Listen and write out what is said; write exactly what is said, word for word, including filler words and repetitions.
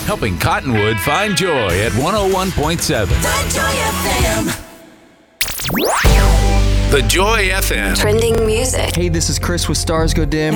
helping Cottonwood find joy at one oh one point seven. The Joy F M. The Joy F M. Trending music. Hey, this is Chris with Stars Go Dim.